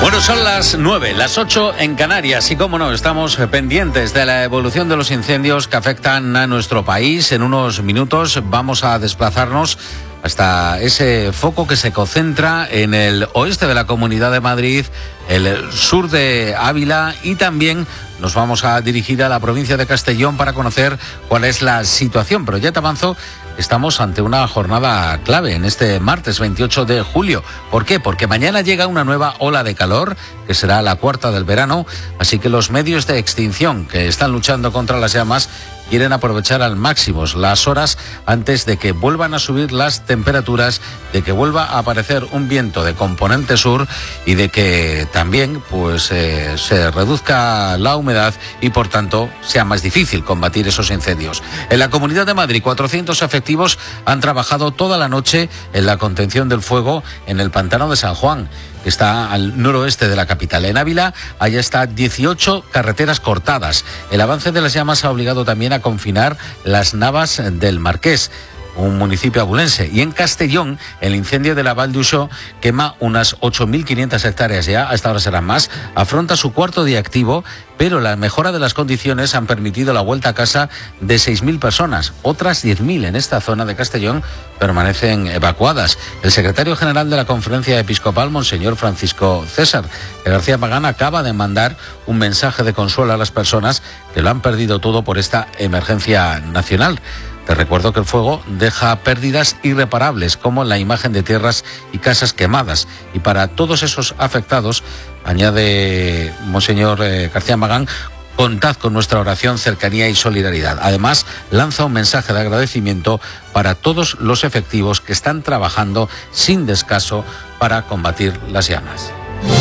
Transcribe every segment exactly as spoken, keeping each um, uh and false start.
Bueno, son las nueve, las ocho en Canarias y, cómo no, estamos pendientes de la evolución de los incendios que afectan a nuestro país. En unos minutos vamos a desplazarnos hasta ese foco que se concentra en el oeste de la Comunidad de Madrid, el sur de Ávila, y también nos vamos a dirigir a la provincia de Castellón para conocer cuál es la situación. Pero ya te avanzo, estamos ante una jornada clave en este martes veintiocho de julio. ¿Por qué? Porque mañana llega una nueva ola de calor, que será la cuarta del verano, así que los medios de extinción que están luchando contra las llamas quieren aprovechar al máximo las horas antes de que vuelvan a subir las temperaturas, de que vuelva a aparecer un viento de componente sur y de que también pues eh, se reduzca la humedad y por tanto sea más difícil combatir esos incendios. En la Comunidad de Madrid, cuatrocientos efectivos han trabajado toda la noche en la contención del fuego en el pantano de San Juan, que está al noroeste de la capital. En Ávila, allá está dieciocho carreteras cortadas. El avance de las llamas ha obligado también a confinar las Navas del Marqués, un municipio abulense. Y en Castellón, el incendio de la Val d'Uixó quema unas ocho mil quinientas hectáreas ya, a esta hora serán más, afronta su cuarto día activo, pero la mejora de las condiciones han permitido la vuelta a casa de seis mil personas. Otras diez mil en esta zona de Castellón permanecen evacuadas. El secretario general de la Conferencia Episcopal, Monseñor Francisco César García Magán, acaba de mandar un mensaje de consuelo a las personas que lo han perdido todo por esta emergencia nacional. Te recuerdo que el fuego deja pérdidas irreparables, como la imagen de tierras y casas quemadas. Y para todos esos afectados, añade Monseñor eh, García Magán, contad con nuestra oración, cercanía y solidaridad. Además, lanza un mensaje de agradecimiento para todos los efectivos que están trabajando sin descanso para combatir las llamas.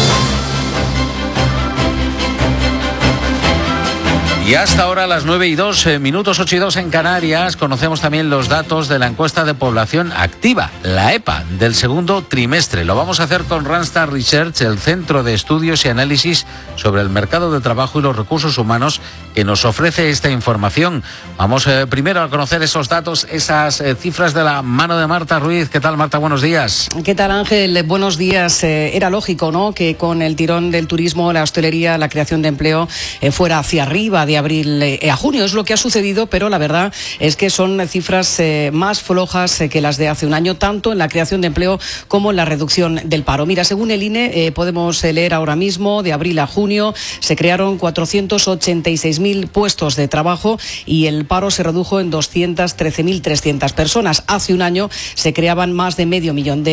Y hasta ahora, a las nueve y dos, eh, minutos ocho y dos en Canarias, conocemos también los datos de la encuesta de población activa, la EPA, del segundo trimestre. Lo vamos a hacer con Randstad Research, el Centro de Estudios y Análisis sobre el Mercado de Trabajo y los Recursos Humanos, que nos ofrece esta información. Vamos eh, primero a conocer esos datos, esas eh, cifras de la mano de Marta Ruiz. ¿Qué tal, Marta? Buenos días. ¿Qué tal, Ángel? Buenos días. Eh, era lógico, ¿no?, que con el tirón del turismo, la hostelería, la creación de empleo eh, fuera hacia arriba de abril eh, a junio. Es lo que ha sucedido, pero la verdad es que son cifras eh, más flojas eh, que las de hace un año, tanto en la creación de empleo como en la reducción del paro. Mira, según el I N E, eh, podemos eh, leer ahora mismo, de abril a junio se crearon cuatrocientos ochenta y seis mil puestos de trabajo y el paro se redujo en doscientas trece mil trescientas personas. Hace un año se creaban más de medio millón de